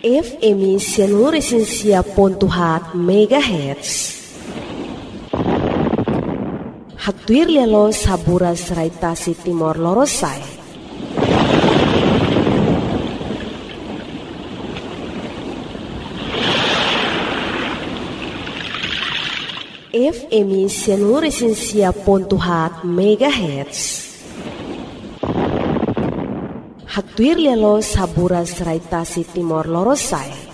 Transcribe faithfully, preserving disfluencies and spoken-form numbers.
F M Seluruh Pontuhat Megahertz. Hatuir lelo sabura seraitasi Timor Lorosai. F M Seluruh Pontuhat Megahertz. Hatuir lelo sabura seraitasi Timor Lorosai.